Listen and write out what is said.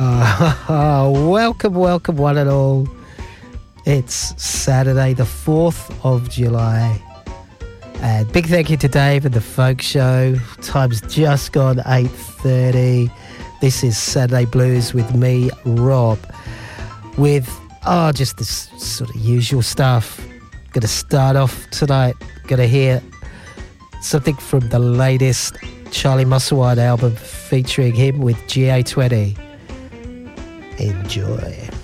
Welcome one and all. It's Saturday the 4th of July. And big thank you to Dave and the Folk Show. Time's just gone 8:30. This is Saturday Blues with me, Rob. With, just this sort of usual stuff. Gonna start off tonight. Gonna hear something from the latest Charlie Musselwhite album featuring him with GA20. Enjoy.